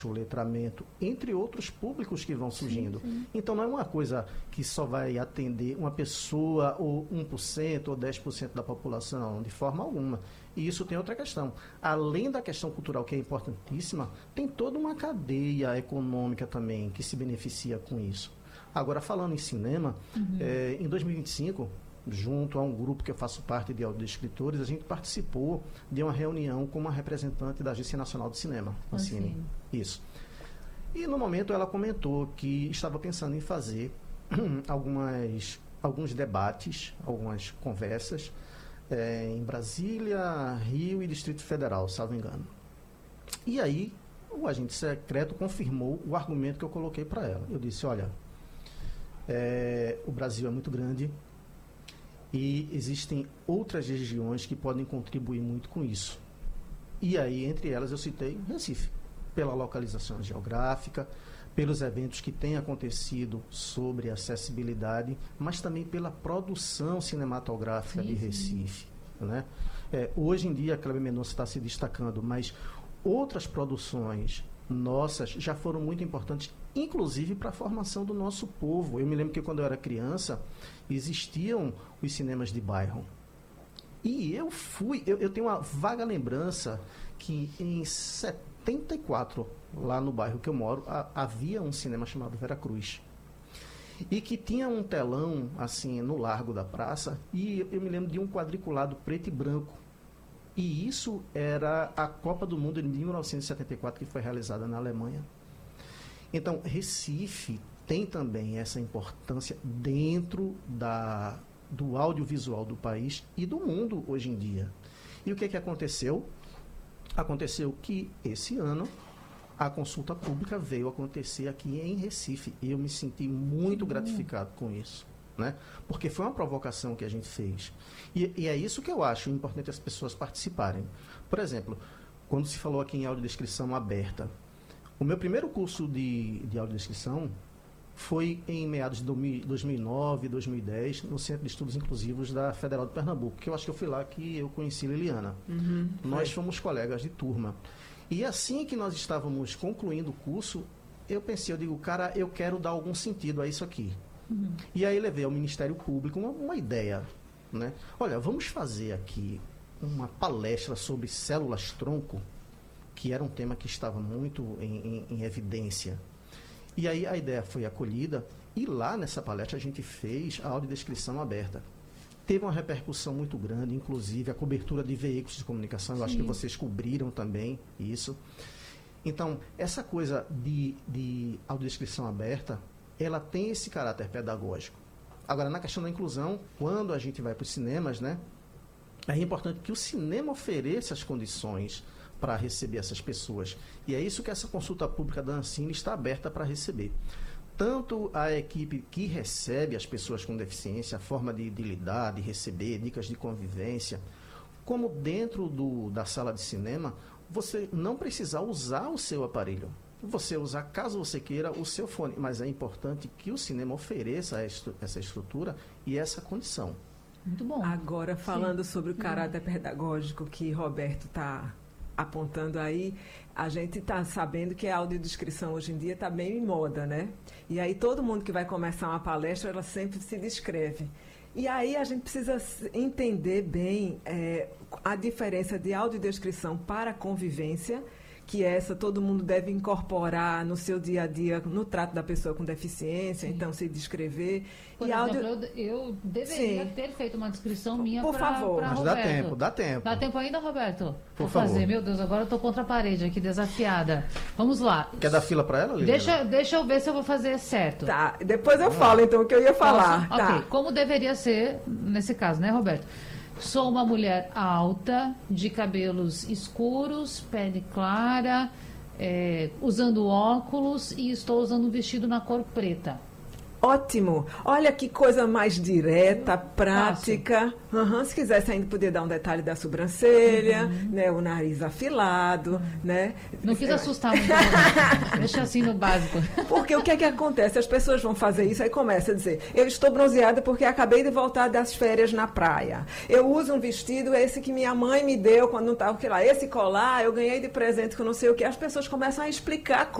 o letramento, entre outros públicos que vão surgindo. Sim. Então não é uma coisa que só vai atender uma pessoa ou 1% ou 10% da população, de forma alguma. E isso tem outra questão. Além da questão cultural, que é importantíssima, tem toda uma cadeia econômica também que se beneficia com isso. Agora, falando em cinema, em 2025, junto a um grupo que eu faço parte de audiodescritores, a gente participou de uma reunião com uma representante da Agência Nacional de Cinema, Ancine. Isso. E no momento ela comentou que estava pensando em fazer alguns debates, algumas conversas em Brasília, Rio e Distrito Federal, salvo engano. E aí o agente secreto confirmou o argumento que eu coloquei para ela. Eu disse, olha, o Brasil é muito grande e existem outras regiões que podem contribuir muito com isso. E aí, entre elas, eu citei Recife, pela localização geográfica, pelos eventos que têm acontecido sobre acessibilidade, mas também pela produção cinematográfica de Recife. Né? Hoje em dia, a Kleber Mendonça está se destacando, mas outras produções nossas já foram muito importantes, inclusive para a formação do nosso povo. Eu me lembro que quando eu era criança, existiam os cinemas de bairro. E eu tenho uma vaga lembrança que em 74, lá no bairro que eu moro, havia um cinema chamado Veracruz. E que tinha um telão, assim, no largo da praça, e eu me lembro de um quadriculado preto e branco. E isso era a Copa do Mundo de 1974, que foi realizada na Alemanha. Então, Recife tem também essa importância dentro do audiovisual do país e do mundo hoje em dia. E o que aconteceu? Aconteceu que esse ano a consulta pública veio acontecer aqui em Recife. E eu me senti muito gratificado com isso, né? Porque foi uma provocação que a gente fez. E é isso que eu acho importante as pessoas participarem. Por exemplo, quando se falou aqui em audiodescrição aberta, o meu primeiro curso de audiodescrição foi em meados de 2009, 2010, no Centro de Estudos Inclusivos da Federal de Pernambuco, que eu acho que eu fui lá que eu conheci Liliana. Nós fomos colegas de turma. E assim que nós estávamos concluindo o curso, eu digo, cara, eu quero dar algum sentido a isso aqui. E aí levei ao Ministério Público uma ideia, né? Olha, vamos fazer aqui uma palestra sobre células-tronco, que era um tema que estava muito em evidência. E aí a ideia foi acolhida e lá nessa palestra a gente fez a audiodescrição aberta. Teve uma repercussão muito grande, inclusive a cobertura de veículos de comunicação, eu acho que vocês cobriram também isso. Então, essa coisa de audiodescrição aberta, ela tem esse caráter pedagógico. Agora, na questão da inclusão, quando a gente vai para os cinemas, né, é importante que o cinema ofereça as condições para receber essas pessoas. E é isso que essa consulta pública da Ancine está aberta para receber. Tanto a equipe que recebe as pessoas com deficiência, a forma de lidar, de receber, dicas de convivência, como dentro da sala de cinema, você não precisa usar o seu aparelho. Você usar, caso você queira, o seu fone. Mas é importante que o cinema ofereça essa estrutura e essa condição. Muito bom. Agora, falando sobre o caráter pedagógico que Roberto está apontando aí, a gente está sabendo que a audiodescrição hoje em dia está bem em moda, né? E aí todo mundo que vai começar uma palestra, ela sempre se descreve. E aí a gente precisa entender bem a diferença de audiodescrição para convivência, que essa todo mundo deve incorporar no seu dia a dia, no trato da pessoa com deficiência, então se descrever. Por exemplo, eu deveria ter feito uma descrição minha por favor. Mas Roberto. dá tempo. Dá tempo ainda, Roberto? Por favor. Fazer. Meu Deus, agora eu estou contra a parede aqui, desafiada. Vamos lá. Quer dar fila para ela, Liliana? Deixa eu ver se eu vou fazer certo. Tá, depois eu falo então o que eu ia falar. Posso? Tá. Ok, como deveria ser nesse caso, né, Roberto? Sou uma mulher alta, de cabelos escuros, pele clara, usando óculos e estou usando um vestido na cor preta. Ótimo. Olha que coisa mais direta, prática. Se quisesse ainda poder dar um detalhe da sobrancelha, né? O nariz afilado, né? Não quis assustar muito. Deixa assim no básico. Porque o que é que acontece? As pessoas vão fazer isso, aí começa a dizer, eu estou bronzeada porque acabei de voltar das férias na praia. Eu uso um vestido, esse que minha mãe me deu quando não estava, esse colar, eu ganhei de presente com não sei o que. As pessoas começam a explicar